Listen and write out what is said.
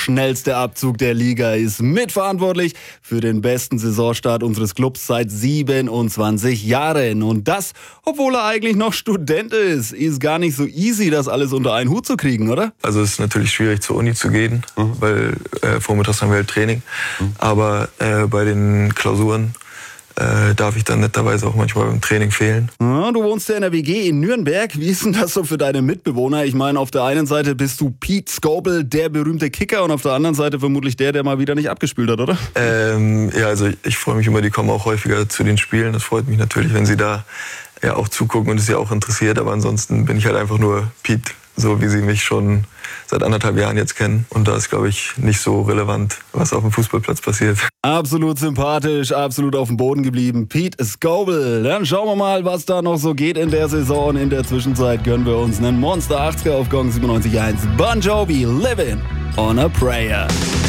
schnellste Abzug der Liga, ist mitverantwortlich für den besten Saisonstart unseres Clubs seit 27 Jahren. Und das, obwohl er eigentlich noch Student ist. Ist gar nicht so easy, das alles unter einen Hut zu kriegen, oder? Also es ist natürlich schwierig, zur Uni zu gehen, weil vormittags haben wir halt Training. Aber bei den Klausuren darf ich dann netterweise auch manchmal beim Training fehlen. Ja, du wohnst ja in der WG in Nürnberg. Wie ist denn das so für deine Mitbewohner? Ich meine, auf der einen Seite bist du Pete Scoble, der berühmte Kicker, und auf der anderen Seite vermutlich der mal wieder nicht abgespült hat, oder? Ja, also ich freue mich immer, die kommen auch häufiger zu den Spielen. Das freut mich natürlich, wenn sie da ja auch zugucken und es ja auch interessiert. Aber ansonsten bin ich halt einfach nur Pete, so wie sie mich schon seit 1,5 Jahren jetzt kennen. Und da ist, glaube ich, nicht so relevant, was auf dem Fußballplatz passiert. Absolut sympathisch, absolut auf dem Boden geblieben. Pete Scoble. Dann schauen wir mal, was da noch so geht in der Saison. In der Zwischenzeit gönnen wir uns einen Monster 80er auf Gong 97.1. Bon Jovi, Living on a Prayer.